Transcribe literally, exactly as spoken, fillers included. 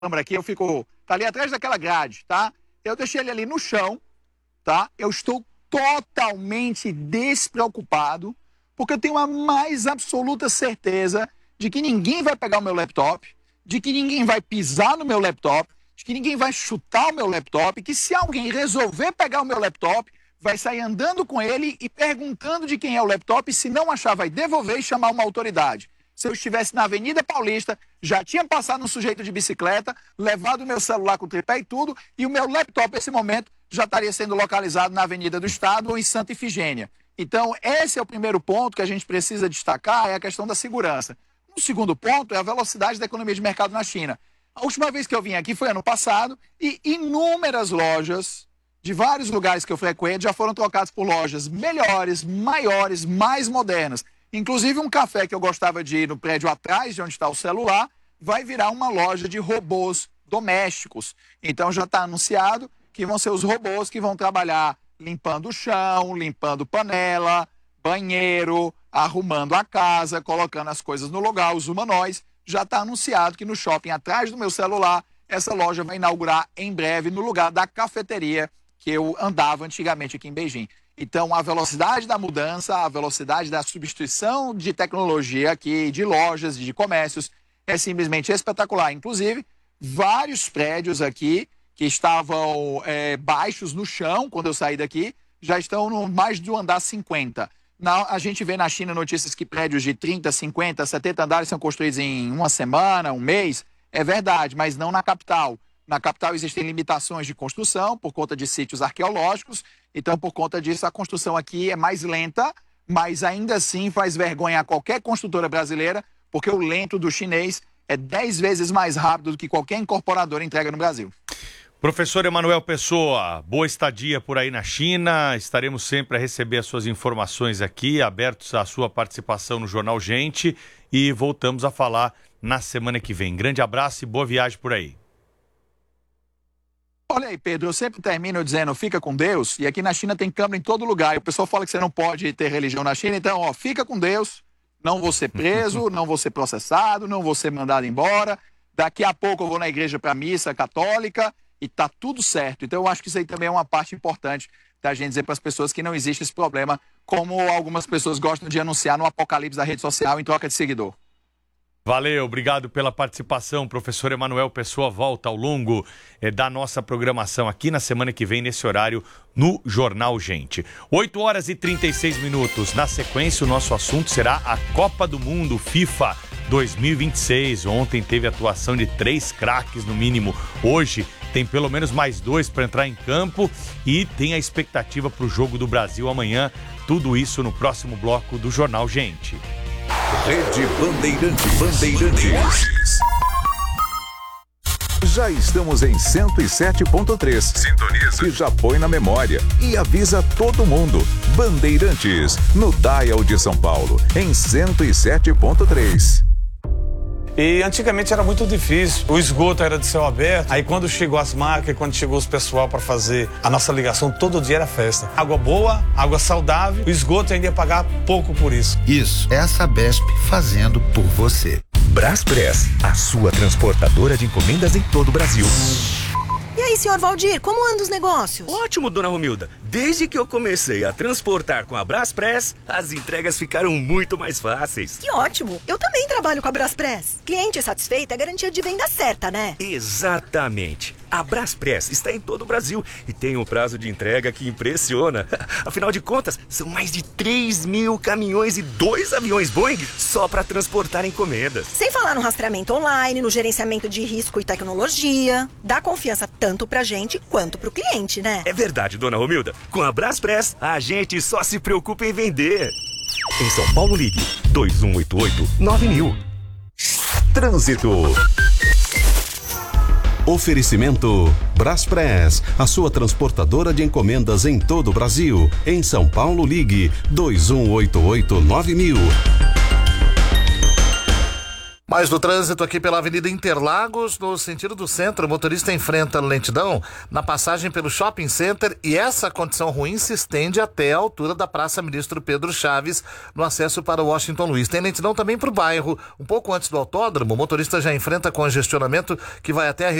câmera aqui, eu fico... Tá ali atrás daquela grade, tá? Eu deixei ele ali no chão, tá? Eu estou totalmente despreocupado, porque eu tenho a mais absoluta certeza de que ninguém vai pegar o meu laptop, de que ninguém vai pisar no meu laptop, de que ninguém vai chutar o meu laptop, que se alguém resolver pegar o meu laptop, vai sair andando com ele e perguntando de quem é o laptop, e se não achar, vai devolver e chamar uma autoridade. Se eu estivesse na Avenida Paulista, já tinha passado um sujeito de bicicleta, levado o meu celular com tripé e tudo, e o meu laptop, nesse momento, já estaria sendo localizado na Avenida do Estado ou em Santa Ifigênia. Então, esse é o primeiro ponto que a gente precisa destacar, é a questão da segurança. O segundo ponto é a velocidade da economia de mercado na China. A última vez que eu vim aqui foi ano passado, e inúmeras lojas de vários lugares que eu frequento já foram trocadas por lojas melhores, maiores, mais modernas. Inclusive, um café que eu gostava de ir no prédio atrás, de onde está o celular, vai virar uma loja de robôs domésticos. Então, já está anunciado que vão ser os robôs que vão trabalhar limpando o chão, limpando panela, banheiro, arrumando a casa, colocando as coisas no lugar, os humanoides. Já está anunciado que no shopping atrás do meu celular, essa loja vai inaugurar em breve no lugar da cafeteria que eu andava antigamente aqui em Beijing. Então, a velocidade da mudança, a velocidade da substituição de tecnologia aqui, de lojas, de comércios, é simplesmente espetacular. Inclusive, vários prédios aqui que estavam é, baixos no chão, quando eu saí daqui, já estão no mais do andar cinquenta. Na, a gente vê na China notícias que prédios de trinta, cinquenta, setenta andares são construídos em uma semana, um mês. É verdade, mas não na capital. Na capital existem limitações de construção por conta de sítios arqueológicos. Então, por conta disso, a construção aqui é mais lenta, mas ainda assim faz vergonha a qualquer construtora brasileira, porque o lento do chinês é dez vezes mais rápido do que qualquer incorporadora entrega no Brasil. Professor Emanuel Pessoa, boa estadia por aí na China. Estaremos sempre a receber as suas informações aqui, abertos à sua participação no Jornal Gente, e voltamos a falar na semana que vem. Grande abraço e boa viagem por aí. Olha aí, Pedro, eu sempre termino dizendo, fica com Deus, e aqui na China tem câmera em todo lugar, e o pessoal fala que você não pode ter religião na China, então, ó, fica com Deus, não vou ser preso, não vou ser processado, não vou ser mandado embora, daqui a pouco eu vou na igreja para missa católica, e tá tudo certo. Então, eu acho que isso aí também é uma parte importante da gente dizer para as pessoas que não existe esse problema, como algumas pessoas gostam de anunciar no apocalipse da rede social em troca de seguidor. Valeu, obrigado pela participação, professor Emanuel Pessoa. Volta ao longo eh, da nossa programação aqui na semana que vem, nesse horário, no Jornal Gente. oito horas e trinta e seis minutos. Na sequência, o nosso assunto será a Copa do Mundo FIFA dois mil e vinte e seis. Ontem teve atuação de três craques no mínimo. Hoje tem pelo menos mais dois para entrar em campo e tem a expectativa para o jogo do Brasil amanhã. Tudo isso no próximo bloco do Jornal Gente. Rede Bandeirantes. Bandeirantes. Já estamos em cento e sete ponto três. Sintoniza. E já põe na memória. E avisa todo mundo. Bandeirantes, no Dial de São Paulo, em cento e sete ponto três. E antigamente era muito difícil, o esgoto era de céu aberto, aí quando chegou as máquinas, quando chegou os pessoal para fazer a nossa ligação, todo dia era festa. Água boa, água saudável, o esgoto ainda ia pagar pouco por isso. Isso é a Sabesp fazendo por você. Braspress, a sua transportadora de encomendas em todo o Brasil. E aí, senhor Valdir, como andam os negócios? Ótimo, dona Romilda. Desde que eu comecei a transportar com a Braspress, as entregas ficaram muito mais fáceis. Que ótimo! Eu também trabalho com a Braspress. Cliente satisfeito é garantia de venda certa, né? Exatamente. A Braspress está em todo o Brasil e tem um prazo de entrega que impressiona. Afinal de contas, são mais de três mil caminhões e dois aviões Boeing só para transportar encomendas. Sem falar no rastreamento online, no gerenciamento de risco e tecnologia. Dá confiança tanto pra gente quanto pro cliente, né? É verdade, dona Romilda. Com a Braspress, a gente só se preocupa em vender. Em São Paulo, ligue dois um oito oito nove mil. Trânsito. Oferecimento Braspress, a sua transportadora de encomendas em todo o Brasil. Em São Paulo, ligue dois um oito oito nove mil. Mais do trânsito aqui pela Avenida Interlagos, no sentido do centro, o motorista enfrenta lentidão na passagem pelo Shopping Center e essa condição ruim se estende até a altura da Praça Ministro Pedro Chaves, no acesso para o Washington Luiz. Tem lentidão também para o bairro, um pouco antes do autódromo, o motorista já enfrenta congestionamento que vai até a